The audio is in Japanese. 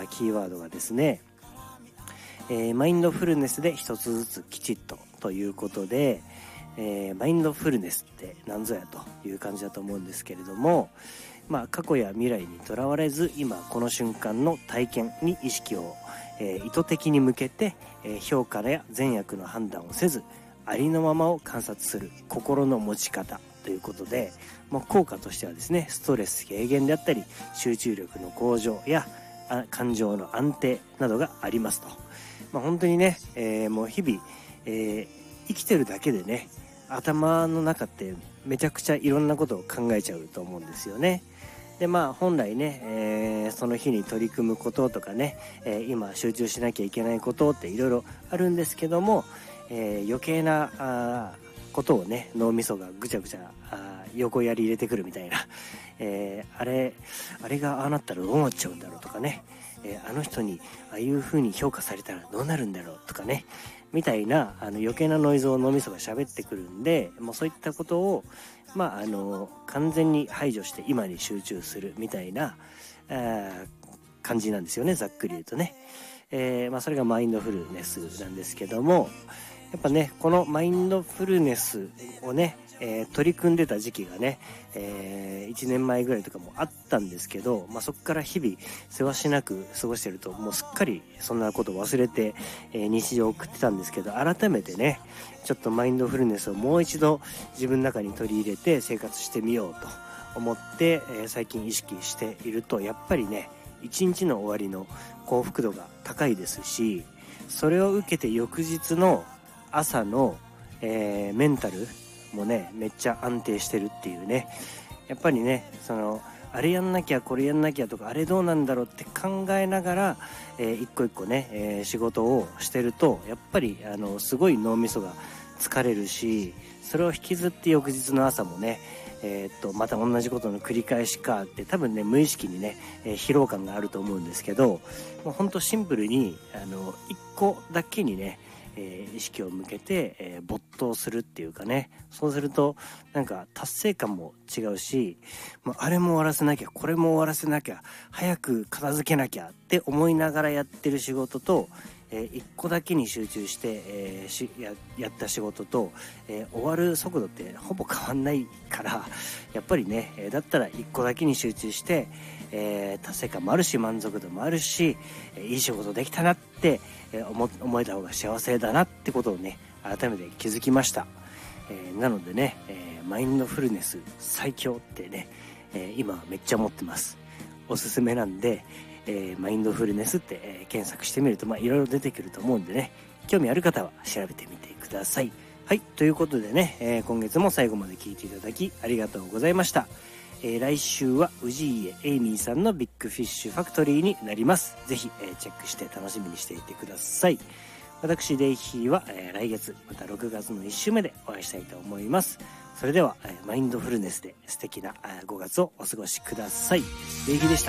キーワードがですね、マインドフルネスで一つずつきちっということで、マインドフルネスって何ぞやという感じだと思うんですけれども、過去や未来にとらわれず今この瞬間の体験に意識を、意図的に向けて、評価や善悪の判断をせずありのままを観察する心の持ち方ということで、効果としてはですね、ストレス軽減であったり集中力の向上や感情の安定などがありますと。本当にね、もう日々、生きてるだけでね、頭の中ってめちゃくちゃいろんなことを考えちゃうと思うんですよね。で本来ね、その日に取り組むこととかね、今集中しなきゃいけないことっていろいろあるんですけども、余計なことをね脳みそがぐちゃぐちゃ横やり入れてくるみたいな、あれがああなったらどうなっちゃうんだろうとかね、あの人にああいう風に評価されたらどうなるんだろうとかね、みたいな余計なノイズを脳みそが喋ってくるんで、もうそういったことを完全に排除して今に集中するみたいな感じなんですよね、ざっくり言うとね。それがマインドフルネスなんですけども、やっぱねこのマインドフルネスをね、取り組んでた時期がね、1年前ぐらいとかもあったんですけど、そこから日々せわしなく過ごしてるともうすっかりそんなことを忘れて、日常を送ってたんですけど、改めてねちょっとマインドフルネスをもう一度自分の中に取り入れて生活してみようと思って、最近意識していると、やっぱりね一日の終わりの幸福度が高いですし、それを受けて翌日の朝の、メンタルもねめっちゃ安定してるっていうね。やっぱりねあれやんなきゃこれやんなきゃとか、あれどうなんだろうって考えながら、一個一個ね、仕事をしてるとやっぱりすごい脳みそが疲れるし、それを引きずって翌日の朝もねまた同じことの繰り返しかって多分ね無意識にね、疲労感があると思うんですけど、もうほんとシンプルに一個だけにね意識を向けて、没頭するっていうかね、そうするとなんか達成感も違うし、あれも終わらせなきゃこれも終わらせなきゃ早く片付けなきゃって思いながらやってる仕事と、一個だけに集中して、やった仕事と、終わる速度ってほぼ変わんないから、やっぱりねだったら一個だけに集中して、達成感もあるし満足度もあるし、いい仕事できたなって思えた方が幸せだなってことをね改めて気づきました。なのでね、マインドフルネス最強ってね、今めっちゃ思ってます。おすすめなんで、マインドフルネスって、検索してみるといろいろ出てくると思うんでね、興味ある方は調べてみてください。はい、ということでね、今月も最後まで聞いていただきありがとうございました。来週は氏家エイミーさんのビッグフィッシュファクトリーになります。ぜひ、チェックして楽しみにしていてください。私デイヒーは、来月また6月の1週目でお会いしたいと思います。それでは、マインドフルネスで素敵な5月をお過ごしください。デイヒーでした。